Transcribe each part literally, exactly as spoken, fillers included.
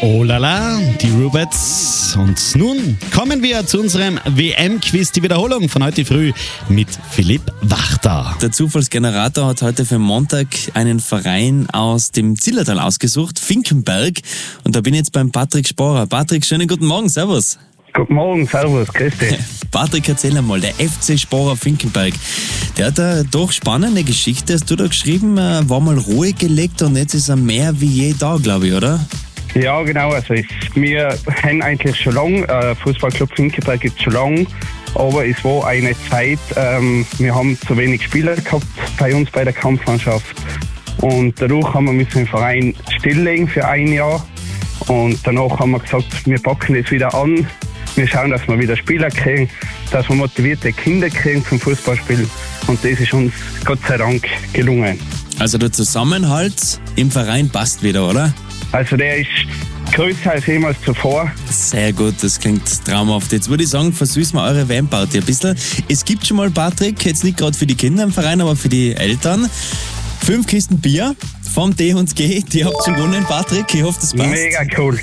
Oh la la, die Rubettes. Und nun kommen wir zu unserem W M-Quiz, die Wiederholung von heute früh mit Philipp Wachter. Der Zufallsgenerator hat heute für Montag einen Verein aus dem Zillertal ausgesucht, Finkenberg. Und da bin ich jetzt beim Patrick Sporer. Patrick, schönen guten Morgen, servus. Guten Morgen, servus, grüß dich. Patrick, erzähl einmal, der F C Sporer Finkenberg, der hat eine doch spannende Geschichte, hast du da geschrieben, war mal Ruhe gelegt und jetzt ist er mehr wie je da, glaube ich, oder? Ja, genau, also ich, wir haben eigentlich schon lange, äh, Fußballclub Finkenberg gibt es schon lange, aber es war eine Zeit, ähm, wir haben zu wenig Spieler gehabt bei uns bei der Kampfmannschaft und dadurch haben wir müssen den Verein stilllegen für ein Jahr und danach haben wir gesagt, wir packen es wieder an. Wir schauen, dass wir wieder Spieler kriegen, dass wir motivierte Kinder kriegen zum Fußballspielen. Und das ist uns Gott sei Dank gelungen. Also der Zusammenhalt im Verein passt wieder, oder? Also der ist größer als jemals zuvor. Sehr gut, das klingt traumhaft. Jetzt würde ich sagen, versüßen wir eure W M-Party ein bisschen. Es gibt schon mal, Patrick, jetzt nicht gerade für die Kinder im Verein, aber für die Eltern, fünf Kisten Bier vom D und G. Die habt ihr gewonnen, Patrick. Ich hoffe, das passt. Mega cool.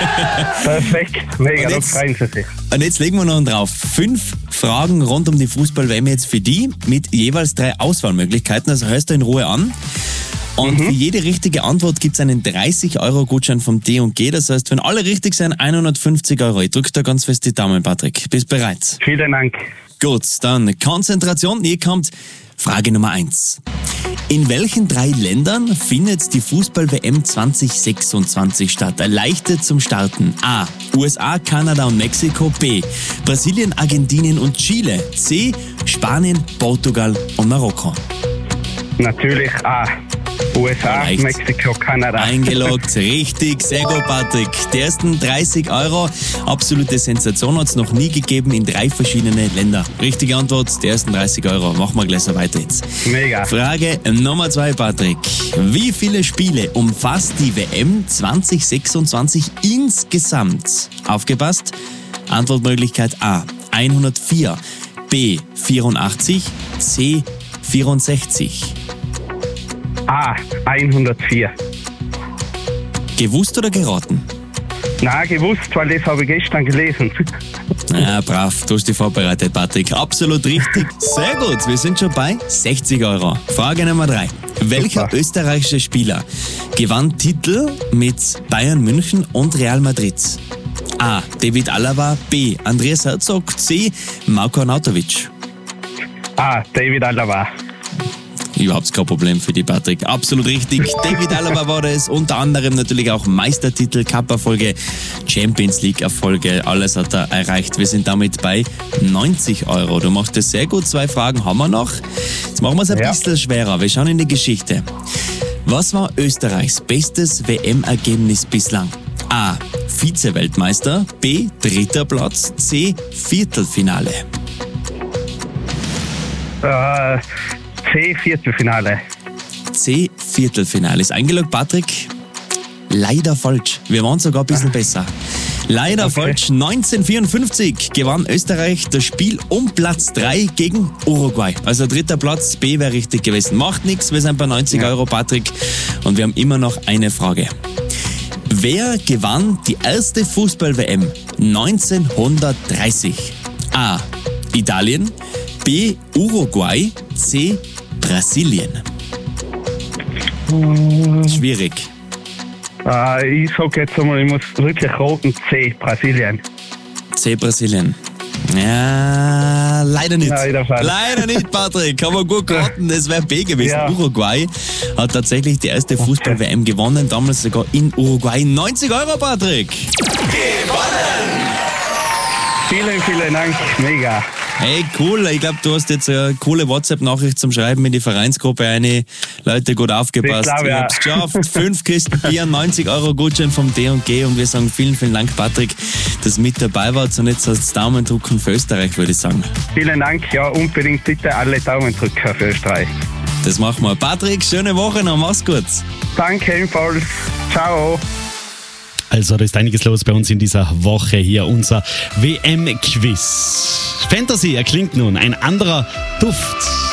Perfekt. Mega, da freuen sie sich. Und jetzt legen wir noch drauf. Fünf Fragen rund um die Fußball-W M jetzt für die mit jeweils drei Auswahlmöglichkeiten. Also hörst du in Ruhe an. Und mhm. für jede richtige Antwort gibt es einen dreißig Euro Gutschein vom D und G. Das heißt, wenn alle richtig sind, hundertfünfzig Euro. Ich drücke da ganz fest die Daumen, Patrick. Bist bereit? Vielen Dank. Gut, dann Konzentration. Hier kommt Frage Nummer eins. In welchen drei Ländern findet die Fußball-W M zwanzig sechsundzwanzig statt? Erleichtert zum Starten. A. U S A, Kanada und Mexiko. B. Brasilien, Argentinien und Chile. C. Spanien, Portugal und Marokko. Natürlich A. U S A, Leicht. Mexiko, Kanada. Eingeloggt, richtig, sehr gut, Patrick. Die ersten dreißig Euro, absolute Sensation, hat es noch nie gegeben in drei verschiedene Länder. Richtige Antwort, die ersten dreißig Euro. Machen wir gleich so weiter jetzt. Mega. Frage Nummer zwei, Patrick. Wie viele Spiele umfasst die W M zwanzig sechsundzwanzig insgesamt? Aufgepasst. Antwortmöglichkeit A, hundertvier, B, vierundachtzig, C, vierundsechzig. A, hundertvier. Gewusst oder geraten? Nein, gewusst, weil das habe ich gestern gelesen. Ja, brav, du hast dich vorbereitet, Patrick. Absolut richtig. Sehr gut, wir sind schon bei sechzig Euro. Frage Nummer drei. Welcher Super. österreichische Spieler gewann Titel mit Bayern München und Real Madrid? A. David Alaba, B. Andreas Herzog, C. Marko Arnautovic. A, David Alaba. Überhaupt kein Problem für die, Patrick. Absolut richtig. David Alaba war das. Unter anderem natürlich auch Meistertitel, Cup-Erfolge, Champions League-Erfolge. Alles hat er erreicht. Wir sind damit bei neunzig Euro. Du machst das sehr gut. Zwei Fragen haben wir noch. Jetzt machen wir es ein Ja. bisschen schwerer. Wir schauen in die Geschichte. Was war Österreichs bestes W M-Ergebnis bislang? A. Vize-Weltmeister. B. Dritter Platz. C. Viertelfinale. Äh, C, Viertelfinale. C, Viertelfinale. Ist eingeloggt, Patrick? Leider falsch. Wir waren sogar ein bisschen besser. Leider Okay. falsch. neunzehnhundertvierundfünfzig gewann Österreich das Spiel um Platz drei gegen Uruguay. Also dritter Platz, B wäre richtig gewesen. Macht nichts, wir sind bei neunzig Ja. Euro, Patrick. Und wir haben immer noch eine Frage. Wer gewann die erste Fußball-W M neunzehnhundertdreißig? A. Italien, B. Uruguay, C. Brasilien. Schwierig. Äh, ich sage jetzt einmal, ich muss wirklich raten, C, Brasilien. C. Brasilien. Ja, leider nicht. Leider falsch. Leider nicht, Patrick. Haben wir gut geraten, das wäre B gewesen. Ja. Uruguay hat tatsächlich die erste Fußball-W M gewonnen, damals sogar in Uruguay. neunzig Euro, Patrick. Vielen, vielen Dank, mega. Hey, cool. Ich glaube, du hast jetzt eine coole WhatsApp-Nachricht zum Schreiben in die Vereinsgruppe eine. Leute, gut aufgepasst. Ich glaub, Ihr ja. habt es geschafft. Fünf Kisten Bier, neunzig Euro Gutschein vom D und G. Und wir sagen vielen, vielen Dank, Patrick, dass du mit dabei warst. Und jetzt hast du Daumen drücken für Österreich, würde ich sagen. Vielen Dank, ja, unbedingt bitte alle Daumen drücken für Österreich. Das machen wir. Patrick, schöne Woche noch. Mach's gut. Danke ebenfalls. Ciao. Also da ist einiges los bei uns in dieser Woche hier, unser W M-Quiz. Fantasy erklingt nun ein anderer Duft.